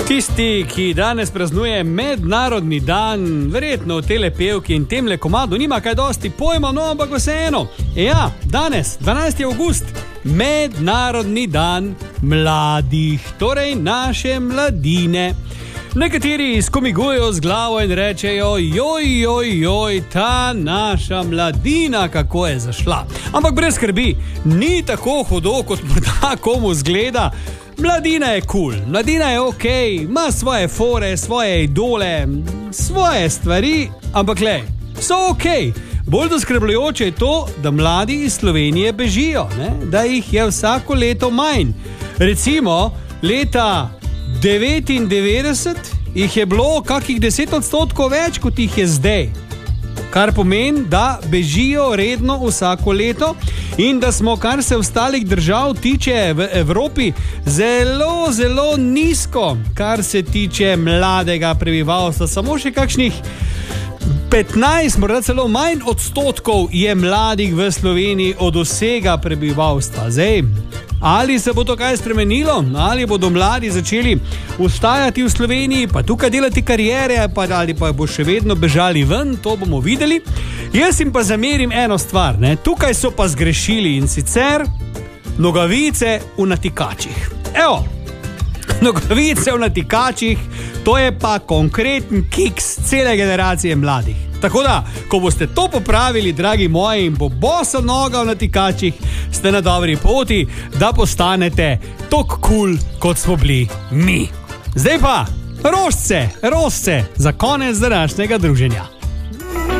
Tisti, ki danes praznuje mednarodni dan, verjetno v tele pevki in temle komadu nima kaj dosti pojma, no, ampak vseeno. Ja, danes, 12. avgust, mednarodni dan mladih, torej naše mladine. Nekateri skomigujejo z glavo in rečejo, joj, ta naša mladina, kako je zašla. Ampak brez skrbi, ni tako hudo, kot morda komu zgleda. Mladina je cool, mladina je ok, ima svoje fore, svoje idole, svoje stvari, ampak lej, so ok. Bolj zaskrbljujoče je to, da mladi iz Slovenije bežijo, ne? Da jih je vsako leto manj. Recimo, leta 99 jih je bilo kakih 10% več, kot jih je zdaj. Kar pomeni, da bežijo redno vsako leto in da smo, kar se ostalih držav tiče v Evropi, zelo nizko, kar se tiče mladega prebivalstva. Samo še kakšnih 15, morda celo manj odstotkov je mladih v Sloveniji od vsega prebivalstva. Zdaj, ali se bo to kaj spremenilo, ali bodo mladi začeli ustajati v Sloveniji, pa tukaj delati karijere, ali pa bo še vedno bežali ven, to bomo videli. Jaz jim pa zamerim eno stvar, ne? Tukaj so pa zgrešili, in sicer nogavice v natikačih. Evo, nogavice v natikačih, to je pa konkreten kiks cele generacije mladih. Tako da, ko boste to popravili, dragi moji, in bo bosa noga v natikačih, ste na dobri poti, da postanete tok cool, kot smo bili mi. Zdaj pa, rožce za konec današnjega druženja.